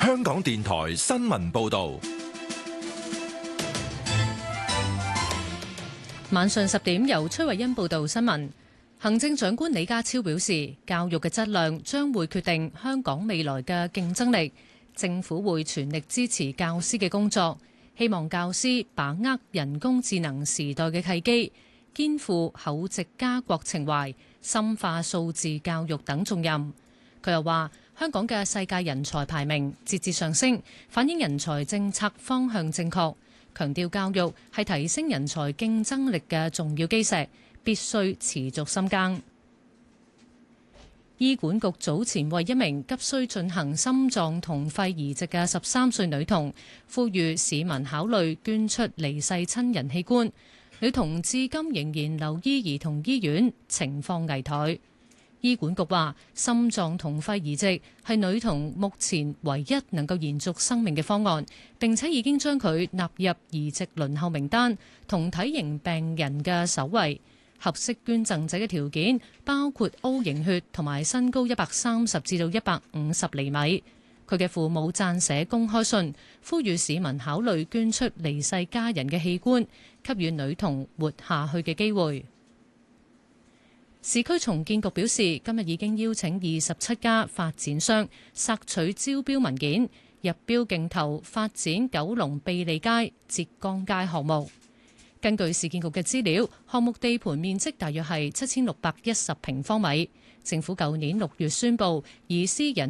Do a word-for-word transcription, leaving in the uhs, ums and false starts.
香港電台新聞報道。 晚上十點，由崔慧欣報道新聞。行政長官李家超表示，教育嘅質量將會決定香港未來嘅競爭力。政府會全力支持教師嘅工作，希望教師把握人工智能時代嘅契機，肩負厚植家國情懷，深化數字教育等重任。佢又話，香港嘅世界人才排名節節上升，反映人才政策方向正確。強調教育係提升人才競爭力嘅重要基石，必須持續深耕。醫管局早前為一名急需進行心臟同肺移植嘅十三歲女童，呼籲市民考慮捐出離世親人器官。女童至今仍然留醫兒童醫院，情況危殆。醫管局話，心臟同肺移植係女童目前唯一能夠延續生命嘅方案，並且已經將佢納入移植輪候名單同體型病人嘅首位。合適捐贈者嘅條件包括 O 型血同埋身高一百三十至到一百五十厘米。佢嘅父母撰寫公開信，呼籲市民考慮捐出離世家人嘅器官，給予女童活下去嘅機會。市區重建局表示，今日已經邀請二十七家發展商索取招標文件，入標競投發展九龍庇利街、浙江街項目。根據市建局嘅資料，項目地盤面積大約係七千六百一十平方米。政府舊年六月宣布以私人